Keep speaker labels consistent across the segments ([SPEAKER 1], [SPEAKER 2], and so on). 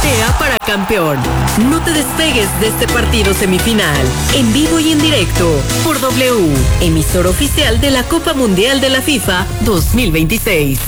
[SPEAKER 1] canchea para campeón. No te despegues de este partido semifinal, en vivo y en directo, por W, emisor oficial de la Copa Mundial de la FIFA 2026.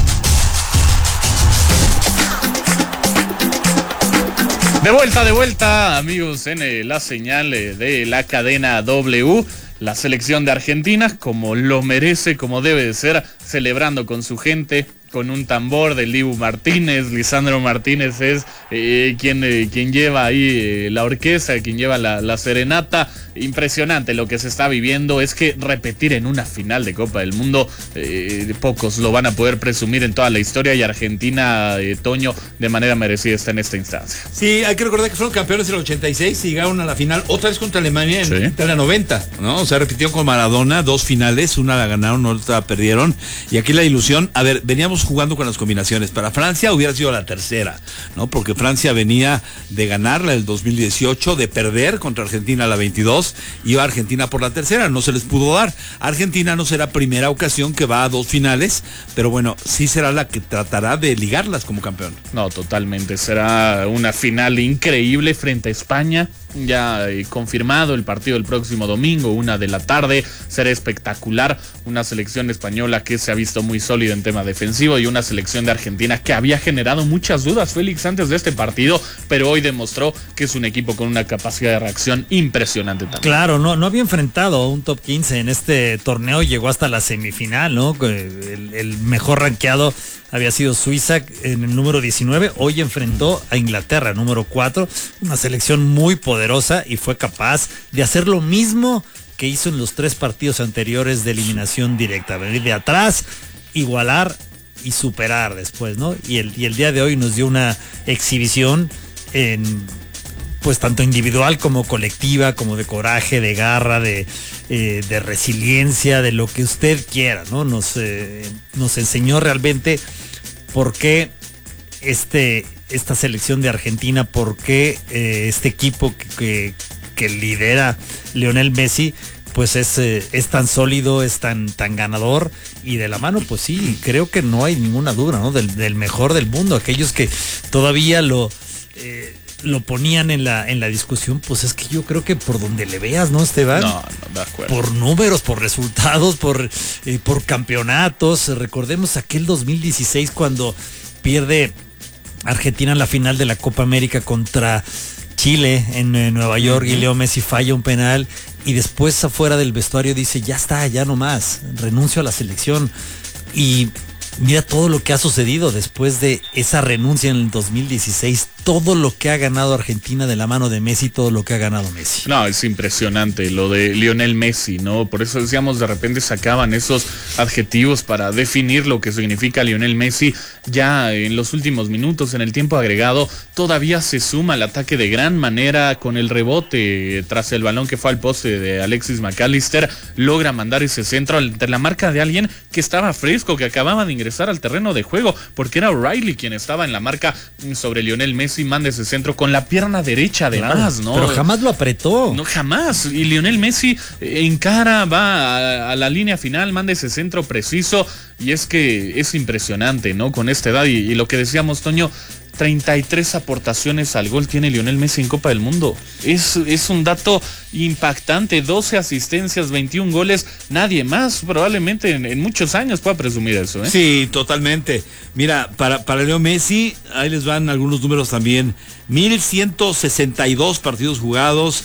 [SPEAKER 2] De vuelta, amigos, en la señal de la cadena W. La selección de Argentina, como lo merece, como debe de ser, celebrando con su gente, con un tambor del Dibu Martínez. Lisandro Martínez es quien lleva ahí la orquesta, quien lleva la serenata. Impresionante lo que se está viviendo. Es que repetir en una final de Copa del Mundo, pocos lo van a poder presumir en toda la historia, y Argentina, Toño, de manera merecida está en esta instancia.
[SPEAKER 3] Sí, hay que recordar que fueron campeones en el 86 y llegaron a la final otra vez contra Alemania en la 90, ¿no? O sea, repitieron con Maradona 2 finales, una la ganaron, otra perdieron, y aquí la ilusión, a ver, veníamos jugando con las combinaciones. Para Francia hubiera sido la tercera, ¿no? Porque Francia venía de ganarla el 2018, de perder contra Argentina la 22, iba a Argentina por la tercera, no se les pudo dar. Argentina no será primera ocasión que va a 2 finales, pero bueno, sí será la que tratará de ligarlas como campeón.
[SPEAKER 2] No, totalmente, será una final increíble frente a España. Ya confirmado el partido el próximo domingo, 1 de la tarde, será espectacular. Una selección española que se ha visto muy sólida en tema defensivo, y una selección de Argentina que había generado muchas dudas, Félix, antes de este partido, pero hoy demostró que es un equipo con una capacidad de reacción impresionante también.
[SPEAKER 4] Claro, no había enfrentado a un top 15 en este torneo, llegó hasta la semifinal, ¿no? El mejor rankeado había sido Suiza en el número 19, hoy enfrentó a Inglaterra, número 4, una selección muy poderosa, y fue capaz de hacer lo mismo que hizo en los 3 partidos anteriores de eliminación directa, venir de atrás, igualar y superar después, ¿no? Y el día de hoy nos dio una exhibición pues tanto individual como colectiva, como de coraje, de garra, de resiliencia, de lo que usted quiera, ¿no? Nos enseñó realmente por qué esta selección de Argentina, por qué este equipo que lidera Lionel Messi, pues es tan sólido, es tan ganador, y de la mano, pues sí, creo que no hay ninguna duda, ¿no? Del mejor del mundo. Aquellos que todavía lo ponían en la discusión, pues es que yo creo que por donde le veas, ¿no, Esteban?
[SPEAKER 2] No, de acuerdo.
[SPEAKER 4] Por números, por resultados, por campeonatos. Recordemos aquel 2016 cuando pierde Argentina en la final de la Copa América contra Chile en Nueva York, y Leo Messi falla un penal, y después afuera del vestuario dice, ya está, ya no más, renuncio a la selección. Y mira todo lo que ha sucedido después de esa renuncia en el 2016, todo lo que ha ganado Argentina de la mano de Messi, todo lo que ha ganado Messi.
[SPEAKER 2] No, es impresionante lo de Lionel Messi, ¿no? Por eso decíamos, de repente sacaban esos adjetivos para definir lo que significa Lionel Messi. Ya en los últimos minutos, en el tiempo agregado, todavía se suma al ataque de gran manera con el rebote tras el balón que fue al poste de Alexis McAllister. Logra mandar ese centro ante la marca de alguien que estaba fresco, que acababa de ingresar al terreno de juego, porque era O'Reilly quien estaba en la marca sobre Lionel Messi. Manda ese centro con la pierna derecha además, claro, ¿no?
[SPEAKER 4] Pero jamás lo apretó.
[SPEAKER 2] No, jamás. Y Lionel Messi encara, va a la línea final, manda ese centro preciso, y es que es impresionante, ¿no? Con esta edad, y lo que decíamos, Toño, 33 aportaciones al gol tiene Lionel Messi en Copa del Mundo. Es un dato impactante, 12 asistencias, 21 goles, nadie más probablemente en muchos años pueda presumir eso, ¿eh?
[SPEAKER 3] Sí, totalmente. Mira, para Leo Messi, ahí les van algunos números también. 1,162 partidos jugados,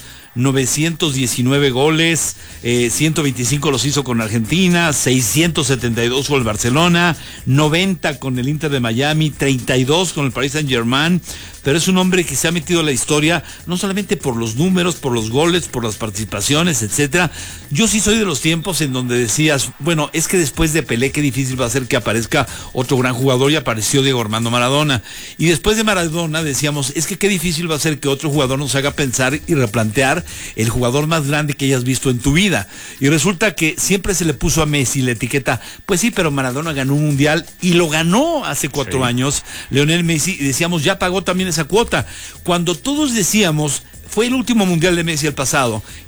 [SPEAKER 3] 919 goles, 125 los hizo con Argentina, 672 con el Barcelona, 90 con el Inter de Miami, 32 con el Paris Saint-Germain, pero es un hombre que se ha metido a la historia, no solamente por los números, por los goles, por las participaciones, etcétera. Yo sí soy de los tiempos en donde decías, bueno, es que después de Pelé, qué difícil va a ser que aparezca otro gran jugador, y apareció Diego Armando Maradona. Y después de Maradona decíamos, es que qué difícil va a ser que otro jugador nos haga pensar y replantear el jugador más grande que hayas visto en tu vida. Y resulta que siempre se le puso a Messi la etiqueta, pues sí, pero Maradona ganó un mundial, y lo ganó hace 4 años, Lionel Messi, y decíamos, ya pagó también esa cuota. Cuando todos decíamos, fue el último mundial de Messi el pasado,